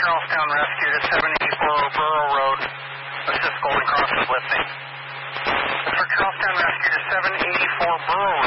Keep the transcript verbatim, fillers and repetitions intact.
Charlestown Rescue to seven eighty-four Borough Road. Assist Golden Cross with lifting. For Charlestown Rescue to seven eighty-four Borough